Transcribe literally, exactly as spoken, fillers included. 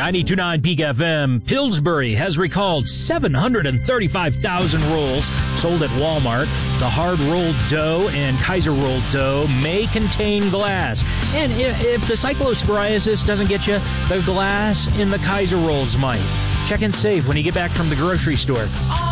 ninety-two point nine Peak F M, Pillsbury has recalled seven hundred thirty-five thousand rolls sold at Walmart. The hard rolled dough and Kaiser rolled dough may contain glass. And if, if the cyclosporiasis doesn't get you, the glass in the Kaiser rolls might. Check and save when you get back from the grocery store.